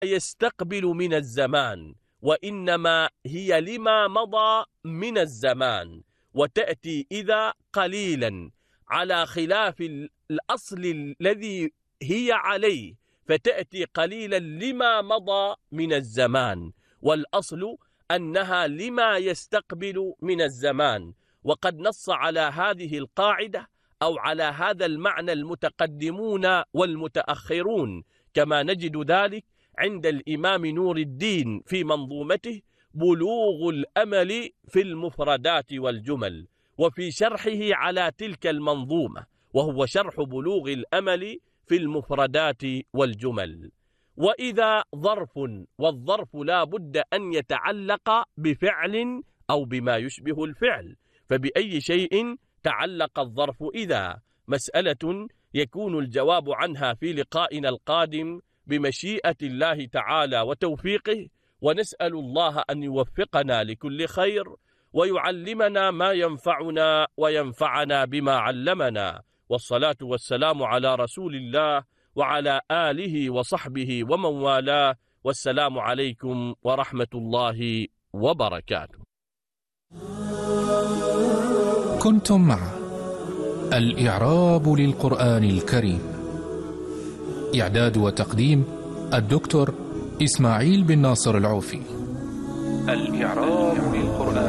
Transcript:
يستقبل من الزمان، وإنما هي لما مضى من الزمان، وتأتي إذا قليلا على خلاف الأصل الذي هي عليه، فتأتي قليلا لما مضى من الزمان، والأصل أنها لما يستقبل من الزمان. وقد نص على هذه القاعدة أو على هذا المعنى المتقدمون والمتأخرون، كما نجد ذلك عند الإمام نور الدين في منظومته بلوغ الأمل في المفردات والجمل، وفي شرحه على تلك المنظومة، وهو شرح بلوغ الأمل في المفردات والجمل. وإذا ظرف، والظرف لا بد أن يتعلق بفعل أو بما يشبه الفعل، فبأي شيء تعلق الظرف إذا؟ مسألة يكون الجواب عنها في لقائنا القادم بمشيئة الله تعالى وتوفيقه، ونسأل الله أن يوفقنا لكل خير ويعلمنا ما ينفعنا وينفعنا بما علمنا، والصلاة والسلام على رسول الله وعلى آله وصحبه ومن والاه، والسلام عليكم ورحمة الله وبركاته. كنتم مع الإعراب للقرآن الكريم، إعداد وتقديم الدكتور إسماعيل بن ناصر العوفي. الإعراب للقرآن